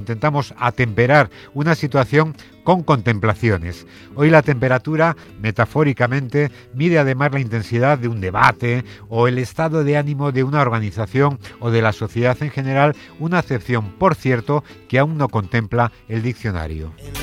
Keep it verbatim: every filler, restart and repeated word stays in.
intentamos atemperar una situación con contemplaciones. Hoy la temperatura, metafóricamente, mide además la intensidad de un debate o el estado de ánimo de una organización o de la sociedad en general, una acepción, por cierto, que aún no contempla el diccionario.